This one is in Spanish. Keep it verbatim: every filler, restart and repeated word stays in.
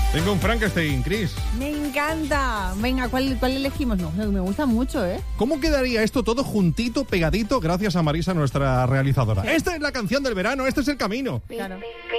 Tengo un Frankenstein, Chris. Me encanta. Venga, ¿cuál, cuál elegimos? No, me gusta mucho, ¿eh? ¿Cómo quedaría esto todo juntito, pegadito, gracias a Marisa, nuestra realizadora? Esta es la canción del verano, este es el camino. Claro.